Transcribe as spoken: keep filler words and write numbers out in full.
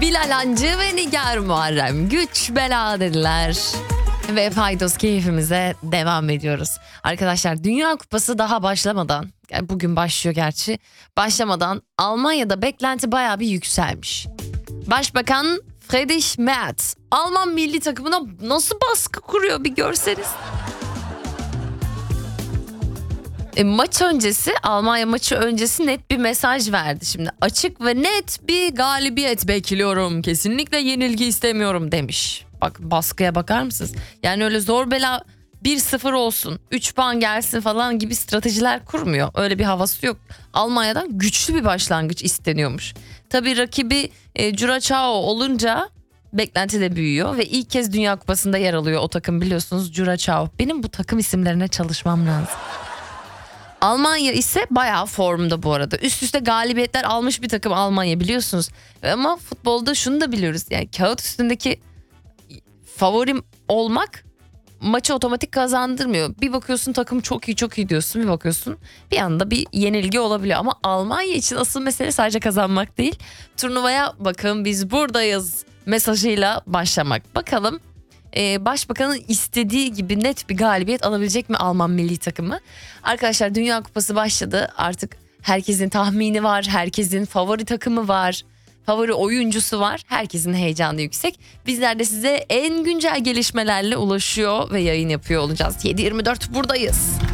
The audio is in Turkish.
Bilal Hancı ve Nigar Muharrem güç bela dediler. Ve Faydos keyfimize devam ediyoruz. Arkadaşlar Dünya Kupası daha başlamadan, yani bugün başlıyor gerçi, başlamadan Almanya'da beklenti bayağı bir yükselmiş. Başbakan Friedrich Merz Alman milli takımına nasıl baskı kuruyor bir görseniz. E, maç öncesi, Almanya maçı öncesi net bir mesaj verdi şimdi. Açık ve net bir galibiyet bekliyorum. Kesinlikle yenilgi istemiyorum demiş. Bak, baskıya bakar mısınız? Yani öyle zor bela bir sıfır olsun, üç puan gelsin falan gibi stratejiler kurmuyor. Öyle bir havası yok. Almanya'dan güçlü bir başlangıç isteniyormuş. Tabii rakibi e, Curaçao olunca beklenti de büyüyor ve ilk kez Dünya Kupası'nda yer alıyor o takım, biliyorsunuz, Curaçao. Benim bu takım isimlerine çalışmam lazım. Almanya ise bayağı formda bu arada. Üst üste galibiyetler almış bir takım Almanya, biliyorsunuz. Ama futbolda şunu da biliyoruz. Yani kağıt üstündeki favorim olmak maçı otomatik kazandırmıyor. Bir bakıyorsun takım çok iyi çok iyi diyorsun. Bir bakıyorsun bir anda bir yenilgi olabiliyor. Ama Almanya için asıl mesele sadece kazanmak değil. Turnuvaya bakın biz buradayız mesajıyla başlamak. Bakalım Ee, Başbakanın istediği gibi net bir galibiyet alabilecek mi Alman milli takımı? Arkadaşlar Dünya Kupası başladı. Artık herkesin tahmini var. Herkesin favori takımı var. Favori oyuncusu var. Herkesin heyecanı yüksek. Bizler de size en güncel gelişmelerle ulaşıyor ve yayın yapıyor olacağız. yedi yirmi dört buradayız.